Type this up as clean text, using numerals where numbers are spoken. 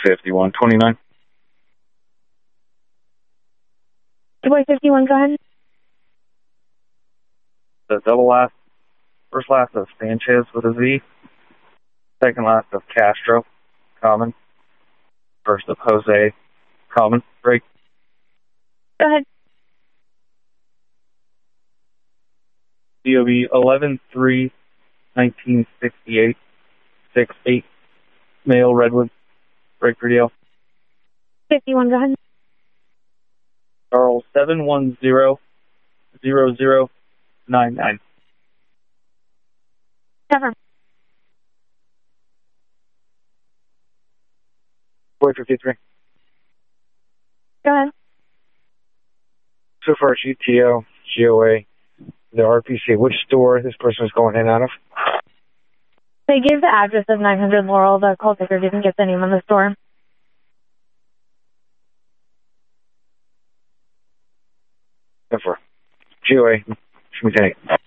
5129. Boy 51, go ahead. The double last, first last of Sanchez with a Z, second last of Castro, common, first of Jose, common, break. Go ahead. DOB 11-3-1968, 6-8, male, Redwood, break for DL. 51, go ahead. Charles 710-0099. Never. Boy 53. Go ahead. So far, GTO, GOA, the RPC, which store this person is going in and out of? They gave the address of 900 Laurel. The call taker didn't get the name of the store. So far. GOA, Schmidt.